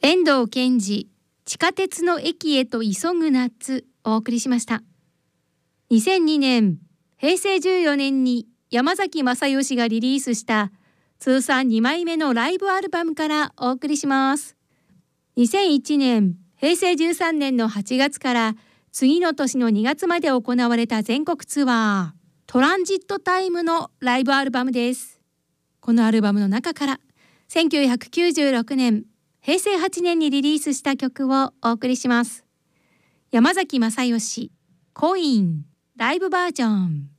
遠藤健二、地下鉄の駅へと急ぐ夏をお送りしました。2002年、平成14年に山崎正義がリリースした通算2枚目のライブアルバムからお送りします。2001年、平成13年の8月から次の年の2月まで行われた全国ツアー、トランジットタイムのライブアルバムです。このアルバムの中から1996年、平成8年にリリースした曲をお送りします。山崎正義、コイン、ライブバージョン。